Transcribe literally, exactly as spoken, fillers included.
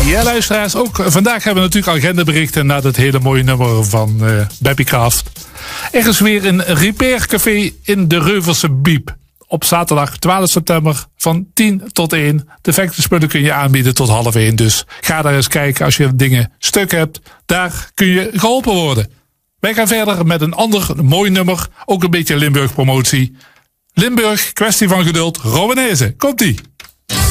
Ja, luisteraars, ook vandaag hebben we natuurlijk agendaberichten na dat hele mooie nummer van uh, Baby Kraft. Er is weer een repaircafé in de Reuvelse Biep. Op zaterdag twaalf september van tien tot één. Defectenspullen kun je aanbieden tot half één. Dus ga daar eens kijken als je dingen stuk hebt. Daar kun je geholpen worden. Wij gaan verder met een ander mooi nummer. Ook een beetje Limburg promotie. Limburg, kwestie van geduld. Rowanese, komt-ie.